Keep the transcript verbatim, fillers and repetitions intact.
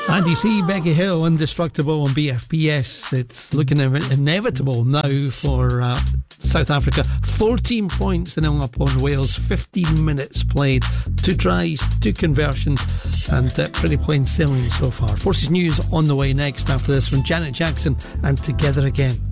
And you see Becky Hill, Indestructible on B F P S. It's looking inevitable now for uh, South Africa. fourteen points to nil up on Wales. fifteen minutes played. Two tries, two conversions, and uh, pretty plain sailing so far. Forces News on the way next after this from Janet Jackson and Together Again.